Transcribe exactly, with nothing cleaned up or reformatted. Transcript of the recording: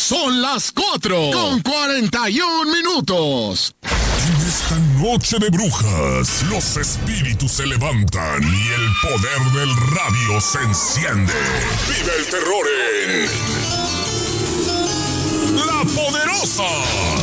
Son las cuatro con cuarenta y un minutos. En esta noche de brujas, los espíritus se levantan y el poder del radio se enciende. Vive el terror en La Poderosa.